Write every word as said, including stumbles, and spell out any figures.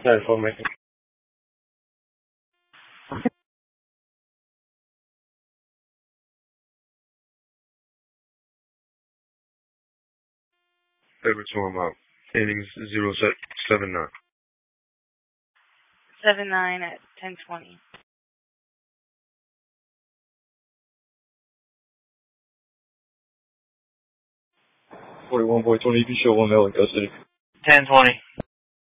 Nine four making. Paper two, I'm out. Innings zero seven nine. Seven nine at ten twenty. Forty one point twenty. Be sure one L in custody. Ten twenty.